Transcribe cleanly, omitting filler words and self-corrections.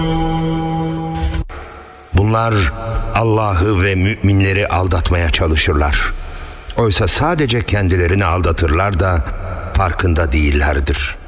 Bunlar Allah'ı ve müminleri aldatmaya çalışırlar. Oysa sadece kendilerini aldatırlar da farkında değillerdir.